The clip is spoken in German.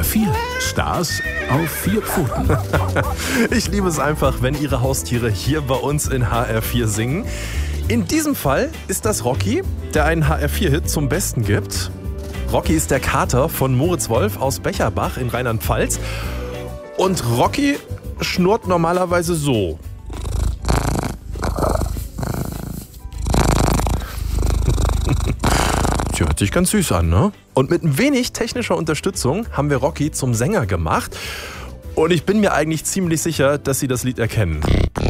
HR4, Stars auf 4 Pfoten. Ich liebe es einfach, wenn Ihre Haustiere hier bei uns in HR4 singen. In diesem Fall ist das Rocky, der einen HR4-Hit zum Besten gibt. Rocky ist der Kater von Moritz Wolf aus Becherbach in Rheinland-Pfalz. Und Rocky schnurrt normalerweise so. Sie hört sich ganz süß an, ne? Und mit ein wenig technischer Unterstützung haben wir Rocky zum Sänger gemacht. Und ich bin mir eigentlich ziemlich sicher, dass Sie das Lied erkennen.